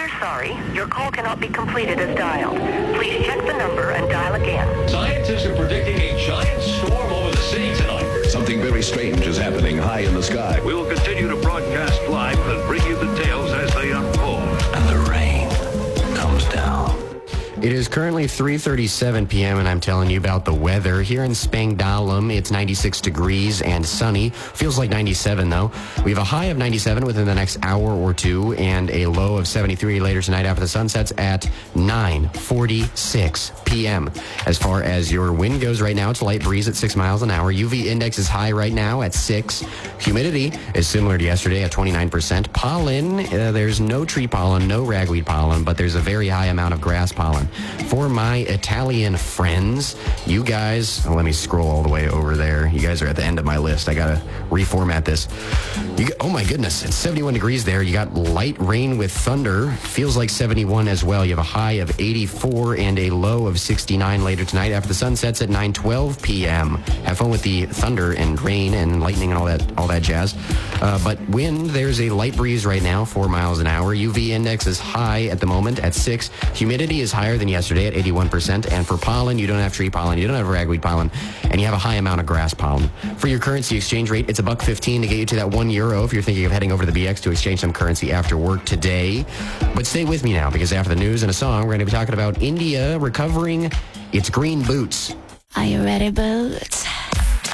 are sorry. Your call cannot be completed as dialed. Please check the number and dial again. Scientists are predicting a giant storm over the city tonight. Something very strange is happening high in the sky. We will continue to broadcast live and bring you the tales as they unfold. And the rain comes down. It is currently 3:37 p.m. and I'm telling you about the weather. Here in Spangdahlem, it's 96 degrees and sunny. Feels like 97 though. We have a high of 97 within the next hour or two and a low of 73 later tonight after the sun sets at 9:46 p.m. As far as your wind goes right now, it's a light breeze at 6 miles an hour. UV index is high right now at 6. Humidity is similar to yesterday at 29%. Pollen, there's no tree pollen, no ragweed pollen, but there's a very high amount of grass pollen. For my Italian friends, you guys, let me scroll all the way over there. You guys are at the end of my list. I got to reformat this. Oh my goodness, it's 71 degrees there. You got light rain with thunder. Feels like 71 as well. You have a high of 84 and a low of 69 later tonight after the sun sets at 9:12 p.m. Have fun with the thunder and rain and lightning and all that jazz. But wind, there's a light breeze right now, 4 miles an hour. UV index is high at the moment at 6. Humidity is higher than yesterday at 81%. And for pollen, you don't have tree pollen, you don't have ragweed pollen, and you have a high amount of grass pollen. For your currency exchange rate, it's $1.15 to get you to that €1 if you're thinking of heading over to the BX to exchange some currency after work today. But stay with me now, because after the news and a song, we're going to be talking about India recovering its green boots. Are you ready, boots?